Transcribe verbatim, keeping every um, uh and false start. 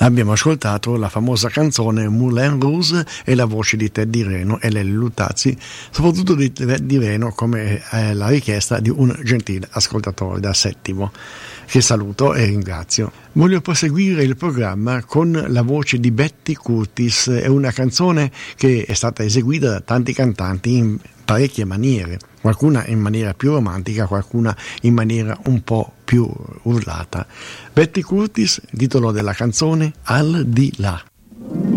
Abbiamo ascoltato la famosa canzone Moulin Rouge e la voce di Teddy Reno e Lelio Luttazzi, soprattutto di Teddy Reno, come è la richiesta di un gentile ascoltatore da Settimo, che saluto e ringrazio. Voglio proseguire il programma con la voce di Betty Curtis, è una canzone che è stata eseguita da tanti cantanti in parecchie maniere, qualcuna in maniera più romantica, qualcuna in maniera un po' più urlata. Betty Curtis, titolo della canzone Al di là.